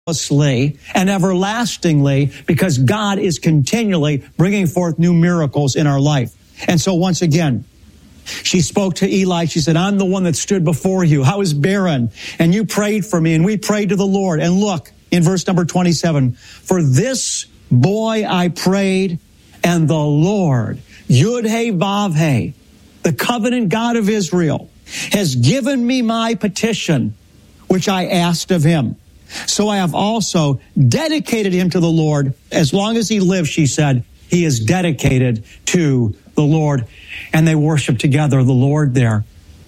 and everlastingly, because God is continually bringing forth new miracles in our life. And so once again, she spoke to Eli. She said, I'm the one that stood before you. I was barren, and you prayed for me, and we prayed to the Lord. And look, in verse number 27, for this boy I prayed, and the Lord, Yud-Heh-Vav-Heh, the covenant God of Israel, has given me my petition, which I asked of him. So I have also dedicated him to the Lord. As long as he lives, she said, he is dedicated to the Lord. And they worship together the Lord there.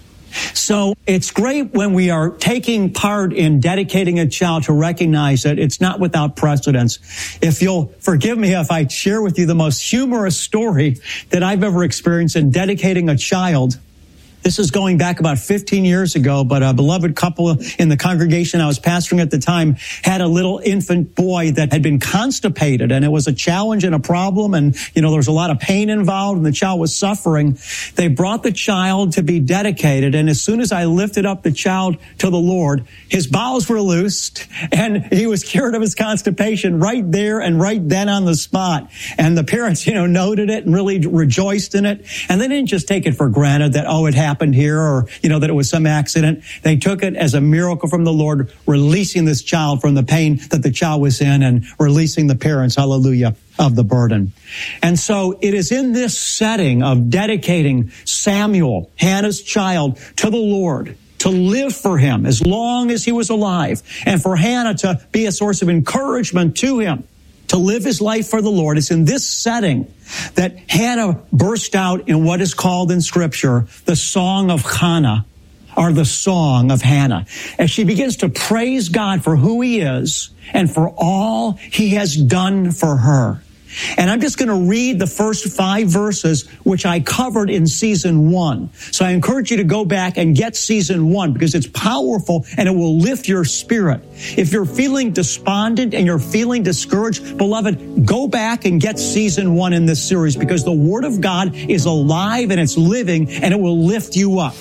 So it's great when we are taking part in dedicating a child to recognize that it's not without precedence. If you'll forgive me if I share with you the most humorous story that I've ever experienced in dedicating a child. This is going back about 15 years ago, but a beloved couple in the congregation I was pastoring at the time had a little infant boy that had been constipated, and it was a challenge and a problem, and, there was a lot of pain involved, and the child was suffering. They brought the child to be dedicated, and as soon as I lifted up the child to the Lord, his bowels were loosed, and he was cured of his constipation right there and right then on the spot. And the parents, noted it and really rejoiced in it, and they didn't just take it for granted that, it happened here, or, that it was some accident. They took it as a miracle from the Lord, releasing this child from the pain that the child was in and releasing the parents, hallelujah, of the burden. And so it is in this setting of dedicating Samuel, Hannah's child, to the Lord, to live for him as long as he was alive, and for Hannah to be a source of encouragement to him, to live his life for the Lord. It's in this setting that Hannah burst out in what is called in Scripture the Song of Hannah, or the Song of Hannah, as she begins to praise God for who he is and for all he has done for her. And I'm just going to read the first 5 verses, which I covered in season 1. So I encourage you to go back and get season 1, because it's powerful and it will lift your spirit. If you're feeling despondent and you're feeling discouraged, beloved, go back and get season 1 in this series, because the Word of God is alive and it's living, and it will lift you up.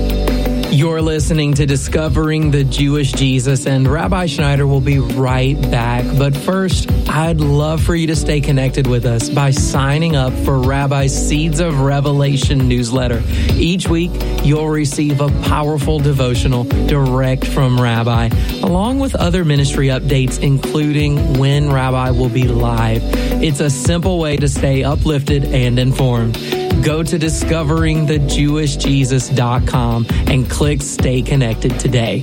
You're listening to Discovering the Jewish Jesus, and Rabbi Schneider will be right back. But first, I'd love for you to stay connected with us by signing up for Rabbi's Seeds of Revelation newsletter. Each week, you'll receive a powerful devotional direct from Rabbi, along with other ministry updates, including when Rabbi will be live. It's a simple way to stay uplifted and informed. Go to discoveringthejewishjesus.com and click Stay Connected today.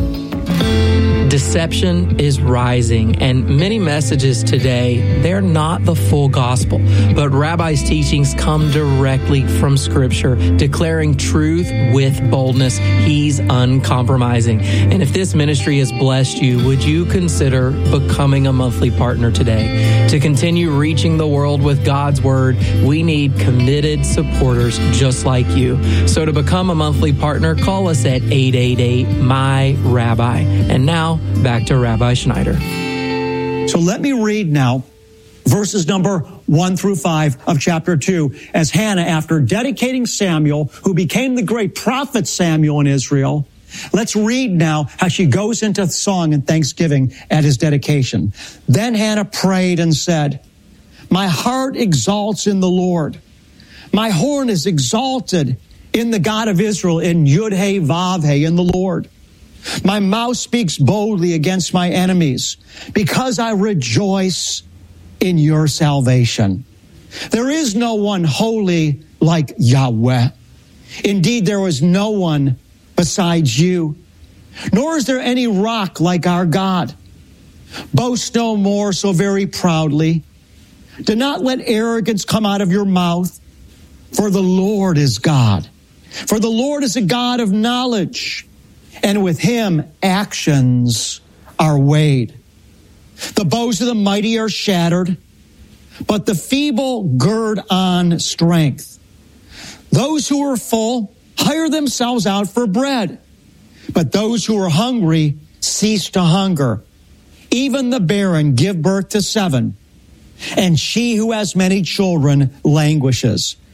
Deception is rising, and many messages today, they're not the full gospel, but Rabbi's teachings come directly from Scripture, declaring truth with boldness. He's uncompromising. And if this ministry has blessed you, would you consider becoming a monthly partner today? To continue reaching the world with God's Word, we need committed supporters just like you. So to become a monthly partner, call us at 888-MY-RABBI. And now, back to Rabbi Schneider. So let me read now verses number 1 through 5 of chapter 2, as Hannah, after dedicating Samuel, who became the great prophet Samuel in Israel, let's read now how she goes into song and thanksgiving at his dedication. Then Hannah prayed and said, my heart exalts in the Lord. My horn is exalted in the God of Israel, in Yud-Heh-Vav-Heh, in the Lord. My mouth speaks boldly against my enemies, because I rejoice in your salvation. There is no one holy like Yahweh. Indeed, there is no one besides you, nor is there any rock like our God. Boast no more so very proudly. Do not let arrogance come out of your mouth, for the Lord is God. For the Lord is a God of knowledge, and with him actions are weighed. The bows of the mighty are shattered, but the feeble gird on strength. Those who are full hire themselves out for bread, but those who are hungry cease to hunger. Even the barren give birth to 7, and she who has many children languishes.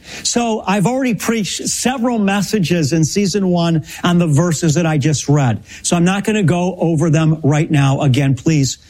So I've already preached several messages in season 1 on the verses that I just read. So I'm not going to go over them right now. Again, please